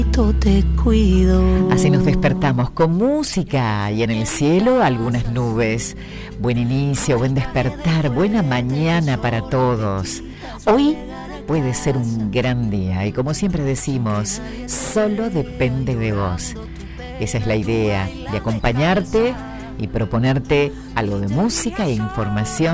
Te cuido. Así nos despertamos con música y en el cielo algunas nubes. Buen inicio, buen despertar, buena mañana para todos. Hoy puede ser un gran día y como siempre decimos, solo depende de vos. Esa es la idea, de acompañarte y proponerte algo de música e información